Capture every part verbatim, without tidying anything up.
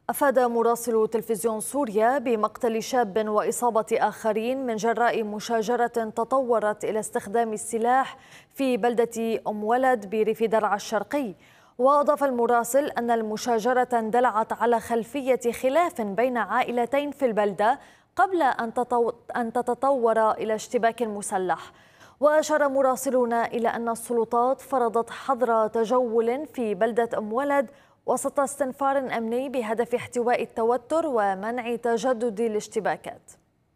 أفاد مراسل تلفزيون سوريا بمقتل شاب وإصابة آخرين من جراء مشاجرة تطورت إلى استخدام السلاح في بلدة أم ولد بريف درعا الشرقي. وأضاف المراسل أن المشاجرة اندلعت على خلفية خلاف بين عائلتين في البلدة قبل أن تتطور إلى اشتباك مسلح. وأشار مراسلون إلى أن السلطات فرضت حظر تجول في بلدة أم ولد وسط استنفار أمني بهدف احتواء التوتر ومنع تجدد الاشتباكات.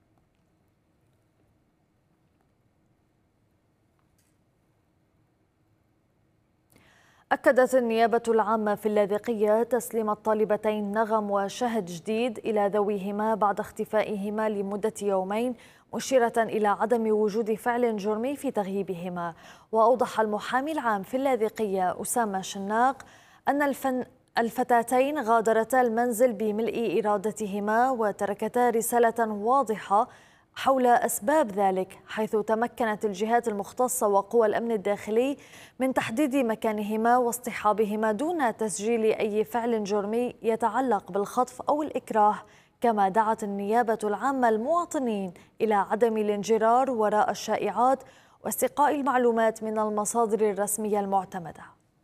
أكدت النيابة العامة في اللاذقية تسليم الطالبتين نغم وشهد جديد إلى ذويهما بعد اختفائهما لمدة يومين، مشيرة إلى عدم وجود فعل جرمي في تغييبهما. وأوضح المحامي العام في اللاذقية أسامة شناق أن الفن الفتاتين غادرتا المنزل بملء إرادتهما وتركتا رسالة واضحة حول أسباب ذلك، حيث تمكنت الجهات المختصة وقوى الأمن الداخلي من تحديد مكانهما واصطحابهما دون تسجيل أي فعل جرمي يتعلق بالخطف أو الإكراه. كما دعت النيابة العامة المواطنين إلى عدم الانجرار وراء الشائعات واستقاء المعلومات من المصادر الرسمية المعتمدة.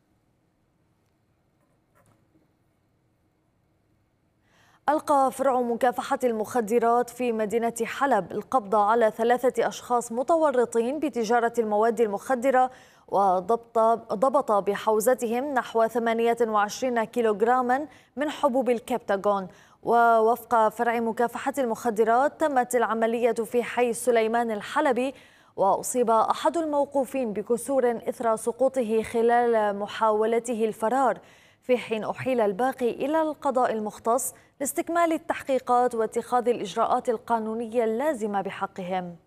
ألقى فرع مكافحة المخدرات في مدينة حلب القبض على ثلاثة أشخاص متورطين بتجارة المواد المخدرة، وضبط ضبط بحوزتهم نحو ثمانية وعشرين كيلوغراما من حبوب الكبتاغون. ووفق فرع مكافحة المخدرات تمت العملية في حي سليمان الحلبي، وأصيب أحد الموقوفين بكسور إثر سقوطه خلال محاولته الفرار، في حين أحيل الباقي إلى القضاء المختص لاستكمال التحقيقات واتخاذ الإجراءات القانونية اللازمة بحقهم.